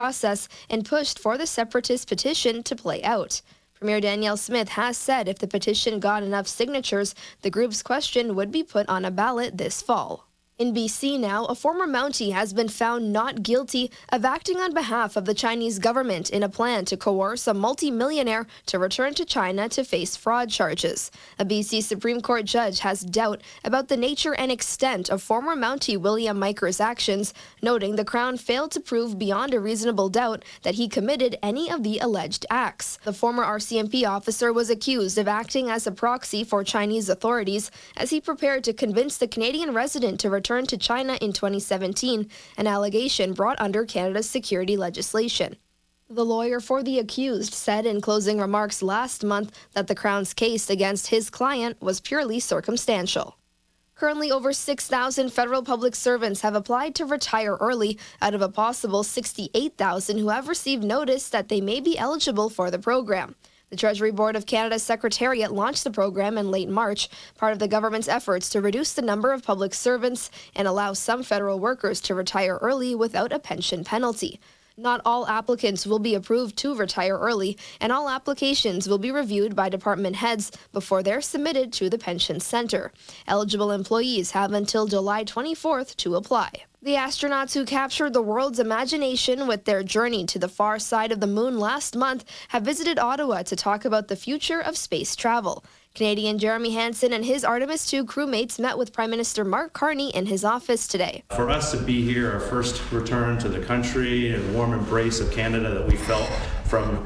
process and pushed for the separatist petition to play out. Premier Danielle Smith has said if the petition got enough signatures, the group's question would be put on a ballot this fall. In BC now, a former Mountie has been found not guilty of acting on behalf of the Chinese government in a plan to coerce a multi-millionaire to return to China to face fraud charges. A BC Supreme Court judge has doubt about the nature and extent of former Mountie William Miker's actions, noting the Crown failed to prove beyond a reasonable doubt that he committed any of the alleged acts. The former RCMP officer was accused of acting as a proxy for Chinese authorities as he prepared to convince the Canadian resident to return to China in 2017, an allegation brought under Canada's security legislation. The lawyer for the accused said in closing remarks last month that the Crown's case against his client was purely circumstantial. Currently, over 6,000 federal public servants have applied to retire early out of a possible 68,000 who have received notice that they may be eligible for the program. The Treasury Board of Canada's Secretariat launched the program in late March, part of the government's efforts to reduce the number of public servants and allow some federal workers to retire early without a pension penalty. Not all applicants will be approved to retire early, and all applications will be reviewed by department heads before they're submitted to the Pension Centre. Eligible employees have until July 24th to apply. The astronauts who captured the world's imagination with their journey to the far side of the moon last month have visited Ottawa to talk about the future of space travel. Canadian Jeremy Hansen and his Artemis II crewmates met with Prime Minister Mark Carney in his office today. For us to be here, our first return to the country and warm embrace of Canada that we felt from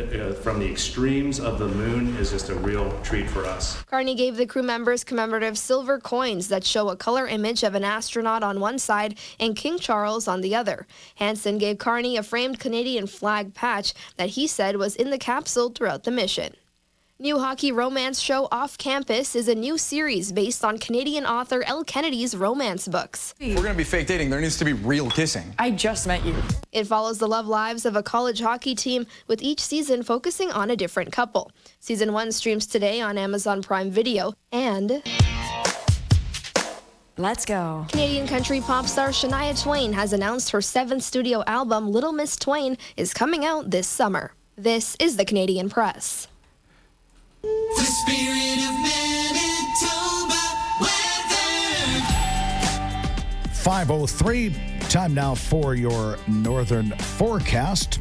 the extremes of the moon is just a real treat for us. Carney gave the crew members commemorative silver coins that show a color image of an astronaut on one side and King Charles on the other. Hansen gave Carney a framed Canadian flag patch that he said was in the capsule throughout the mission. New hockey romance show Off Campus is a new series based on Canadian author Elle Kennedy's romance books. If we're going to be fake dating, there needs to be real kissing. I just met you. It follows the love lives of a college hockey team, with each season focusing on a different couple. Season 1 streams today on Amazon Prime Video, and let's go. Canadian country pop star Shania Twain has announced her 7th studio album, Little Miss Twain, is coming out this summer. This is the Canadian Press. The spirit of Manitoba weather. 5:03. Time now for your northern forecast.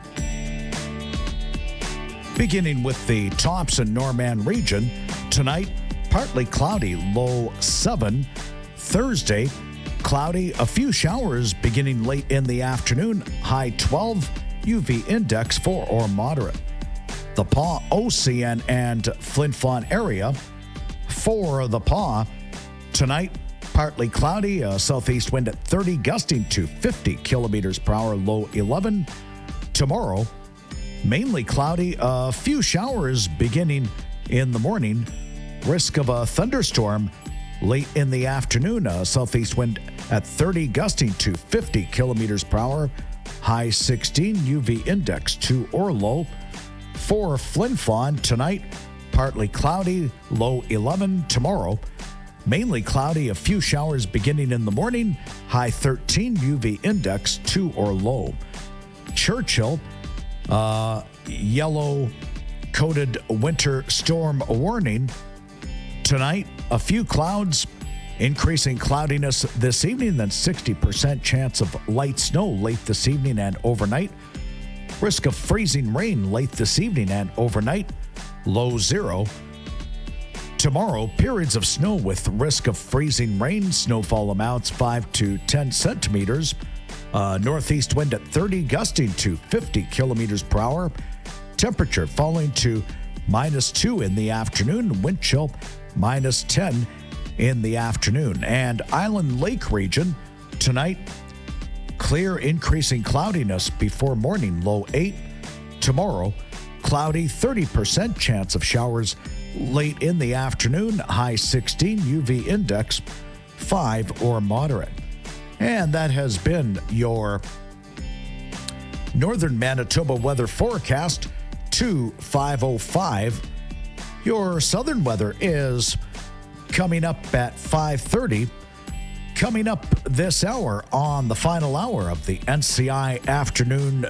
Beginning with the Thompson Norman region. Tonight, partly cloudy, low 7. Thursday, cloudy, a few showers beginning late in the afternoon, high 12. UV index 4 or moderate. The Pas, OCN, and Flin Flon area. For the Pas, tonight, partly cloudy, a southeast wind at 30, gusting to 50 kilometers per hour, low 11. Tomorrow, mainly cloudy, a few showers beginning in the morning, risk of a thunderstorm late in the afternoon, a southeast wind at 30, gusting to 50 kilometers per hour, high 16, UV index 2 or low. For Flin Flon, tonight, partly cloudy, low 11. Tomorrow, mainly cloudy, a few showers beginning in the morning, high 13, UV index 2 or low. Churchill, yellow-coated winter storm warning. Tonight, a few clouds, increasing cloudiness this evening, then 60% chance of light snow late this evening and overnight. Risk of freezing rain late this evening and overnight, low 0. Tomorrow, periods of snow with risk of freezing rain, snowfall amounts 5 to 10 centimeters. Northeast wind at 30, gusting to 50 kilometers per hour. Temperature falling to -2 in the afternoon, wind chill -10 in the afternoon. And Island Lake region, tonight, clear, increasing cloudiness before morning, low 8. Tomorrow, cloudy, 30% chance of showers late in the afternoon, high 16, UV index 5 or moderate. And that has been your Northern Manitoba weather forecast to 5:05. Your southern weather is coming up at 5:30. Coming up this hour on the final hour of the NCI Afternoon